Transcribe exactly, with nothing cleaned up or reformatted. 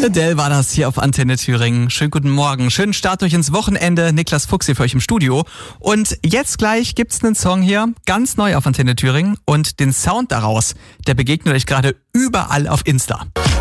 Adele war das hier auf Antenne Thüringen. Schönen guten Morgen, schönen Start durch ins Wochenende. Niklas Fuchs hier für euch im Studio. Und jetzt gleich gibt's einen Song hier, ganz neu auf Antenne Thüringen. Und den Sound daraus, der begegnet euch gerade überall auf Insta.